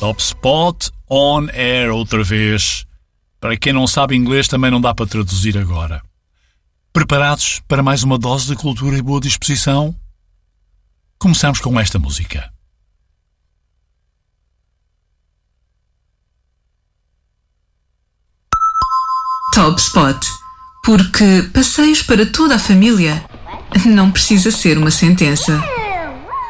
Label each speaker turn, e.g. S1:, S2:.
S1: Top Spot on air outra vez. Para quem não sabe inglês também não dá para traduzir agora. Preparados para mais uma dose de cultura e boa disposição? Começamos com esta música.
S2: Top Spot. Porque passeios para toda a família não precisa ser uma sentença.